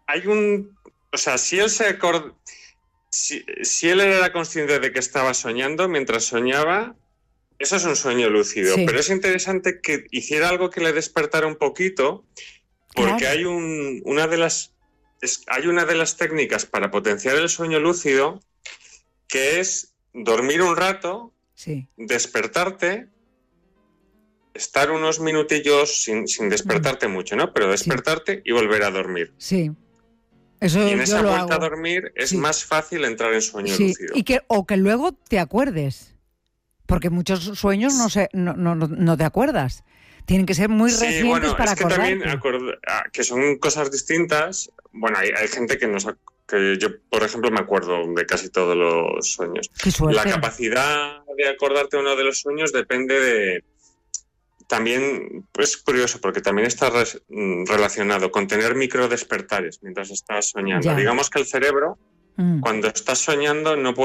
hay un... O sea, si él era consciente de que estaba soñando, mientras soñaba, eso es un sueño lúcido. Sí. Pero es interesante que hiciera algo que le despertara un poquito, porque Claro. hay una de las técnicas para potenciar el sueño lúcido, que es dormir un rato, Sí. despertarte, estar unos minutillos sin despertarte mucho, ¿no? Pero despertarte y volver a dormir. Sí. Eso Y en yo esa lo vuelta a hago. dormir es Sí. más fácil entrar en sueño Sí. lúcido. O que luego te acuerdes. Porque muchos sueños no te acuerdas. Tienen que ser muy Sí, recientes bueno, para es que acordarte. también que son cosas distintas. Bueno, hay gente que yo, por ejemplo, me acuerdo de casi todos los sueños. Qué suerte. La capacidad de acordarte uno de los sueños depende de... También es curioso porque también está relacionado con tener microdespertares mientras estás soñando. Ya. Digamos que el cerebro, cuando estás soñando, no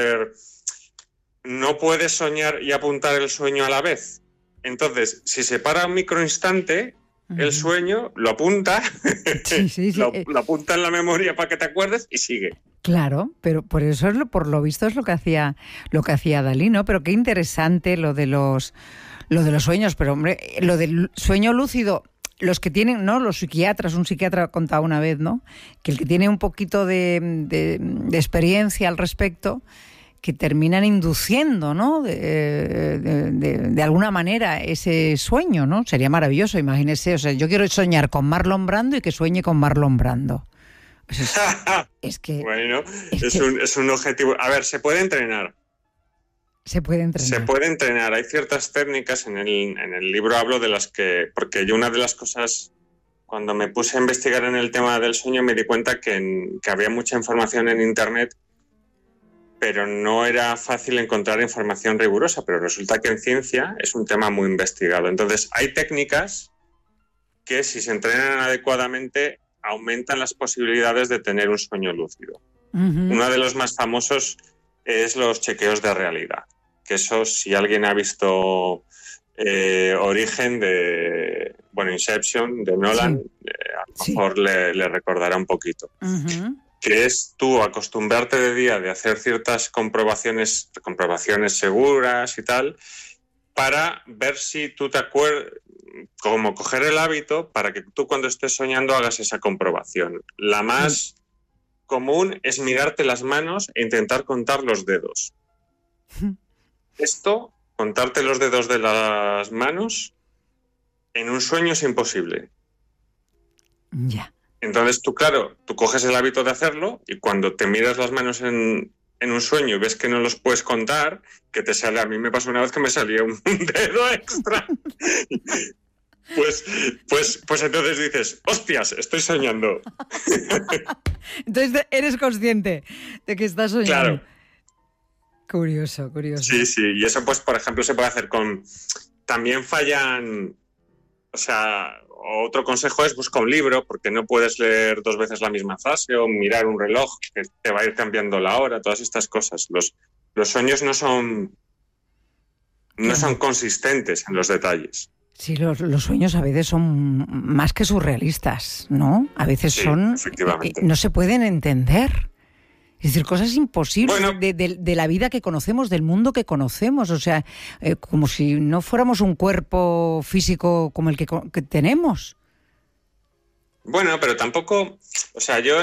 puede soñar y apuntar el sueño a la vez. Entonces, si se para un microinstante, el sueño lo apunta, Sí. lo apunta en la memoria para que te acuerdes y sigue. Claro, pero por eso por lo visto es lo que hacía Dalí, ¿no? Pero qué interesante lo de los sueños, pero hombre, lo del sueño lúcido, los que tienen, ¿no? Los psiquiatras, un psiquiatra contaba una vez, ¿no? Que el que tiene un poquito de experiencia al respecto, que terminan induciendo, ¿no? De alguna manera ese sueño, ¿no? Sería maravilloso, imagínese. O sea, yo quiero soñar con Marlon Brando y que sueñe con Marlon Brando. Es que... Bueno, es un objetivo. A ver, se puede entrenar. Se puede entrenar. Hay ciertas técnicas, en el libro hablo de las que... Porque yo una de las cosas, cuando me puse a investigar en el tema del sueño, me di cuenta que había mucha información en Internet, pero no era fácil encontrar información rigurosa, pero resulta que en ciencia es un tema muy investigado. Entonces, hay técnicas que, si se entrenan adecuadamente, aumentan las posibilidades de tener un sueño lúcido. Uno de los más famosos es los chequeos de realidad, que eso, si alguien ha visto Origen Inception de Nolan, a lo mejor le recordará un poquito. Que es tú acostumbrarte de día de hacer ciertas comprobaciones seguras y tal, para ver si tú te acuerdas, como coger el hábito para que tú cuando estés soñando hagas esa comprobación. La más común es mirarte las manos e intentar contar los dedos. Esto, contarte los dedos de las manos, en un sueño es imposible. Ya. Entonces tú coges el hábito de hacerlo y cuando te miras las manos en un sueño y ves que no los puedes contar, que te sale... A mí me pasó una vez que me salía un dedo extra. Pues entonces dices, hostias, estoy soñando. Entonces eres consciente de que estás soñando. Claro. Curioso. Sí, y eso pues por ejemplo se puede hacer con... También fallan... O sea, otro consejo es busca un libro, porque no puedes leer 2 veces la misma frase o mirar un reloj que te va a ir cambiando la hora, todas estas cosas. Los sueños no son consistentes en los detalles. Sí, los sueños a veces son más que surrealistas, ¿no? A veces son... Efectivamente. No se pueden entender. Es decir, cosas imposibles de la vida que conocemos, del mundo que conocemos. O sea, como si no fuéramos un cuerpo físico como el que tenemos. Bueno, pero tampoco... O sea, yo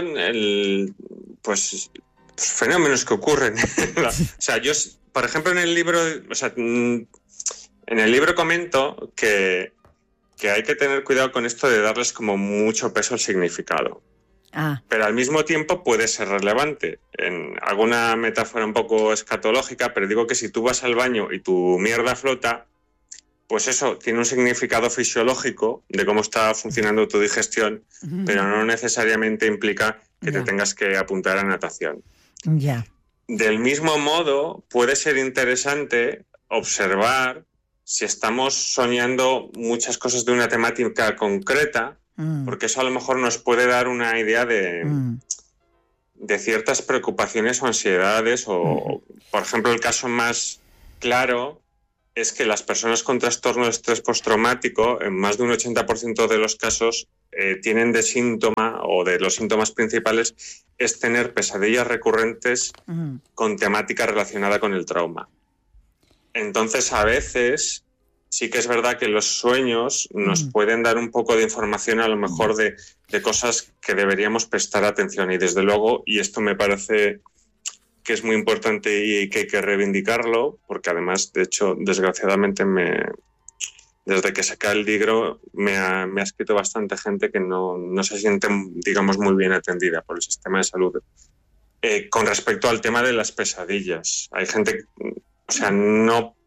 fenómenos que ocurren. O sea, yo, por ejemplo, en el libro... O sea, en el libro comento que hay que tener cuidado con esto de darles como mucho peso al significado. Pero al mismo tiempo puede ser relevante. En alguna metáfora un poco escatológica, pero digo que si tú vas al baño y tu mierda flota, pues eso tiene un significado fisiológico de cómo está funcionando tu digestión, pero no necesariamente implica que te tengas que apuntar a natación. Ya. Del mismo modo, puede ser interesante observar si estamos soñando muchas cosas de una temática concreta, porque eso a lo mejor nos puede dar una idea de ciertas preocupaciones o ansiedades, o por ejemplo el caso más claro es que las personas con trastorno de estrés postraumático, en más de un 80% de los casos, tienen de síntoma, o de los síntomas principales, es tener pesadillas recurrentes con temática relacionada con el trauma. Entonces, a veces sí que es verdad que los sueños nos pueden dar un poco de información, a lo mejor de cosas que deberíamos prestar atención. Y desde luego, y esto me parece que es muy importante y que hay que reivindicarlo, porque además, de hecho, desgraciadamente, desde que saqué el libro me ha escrito bastante gente que no se siente, digamos, muy bien atendida por el sistema de salud. Con respecto al tema de las pesadillas, hay gente, o sea, no...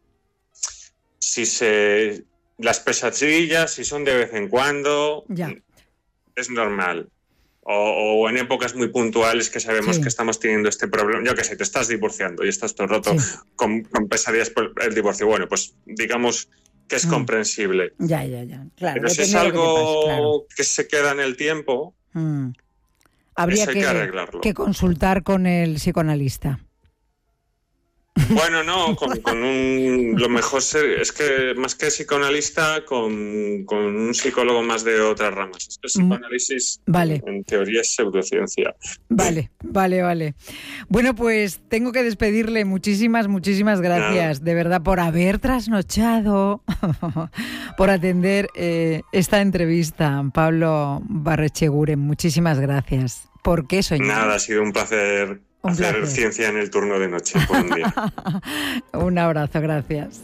Las pesadillas, si son de vez en cuando, es normal. O en épocas muy puntuales que sabemos que estamos teniendo este problema. Yo qué sé, te estás divorciando y estás todo roto con pesadillas por el divorcio. Bueno, pues digamos que es comprensible. Ya. Claro, pero si es algo que se queda en el tiempo, habría eso hay que arreglarlo. Que consultar con el psicoanalista. Bueno, no, lo mejor es que más que psicoanalista, con un psicólogo más de otras ramas. Es que el psicoanálisis, en teoría, es pseudociencia. Vale. Bueno, pues tengo que despedirle. Muchísimas gracias, de verdad, por haber trasnochado, por atender esta entrevista. Pablo Barrecheguren, muchísimas gracias. ¿Por qué soñar? Nada, ha sido un placer. Hacer ciencia en el turno de noche por un día. Un abrazo, gracias.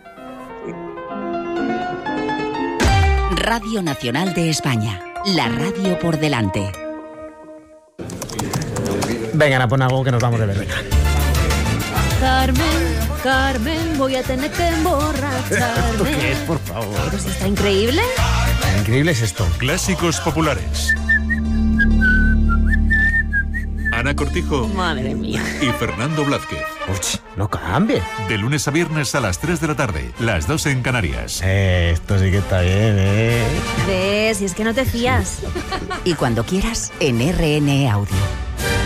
Radio Nacional de España, la radio por delante. Vengan a poner algo que nos vamos de verbena. Carmen, voy a tener que emborracharme. ¿Esto qué es, por favor? ¿Pero si está increíble? Increíble es esto. Clásicos populares. Ana Cortijo. Madre mía. Y Fernando Blázquez. Uy, no cambie. De lunes a viernes a las 3 de la tarde, las 2 en Canarias. Esto sí que está bien, ¿Ves? Si es que no te fías. Y cuando quieras, en RN Audio.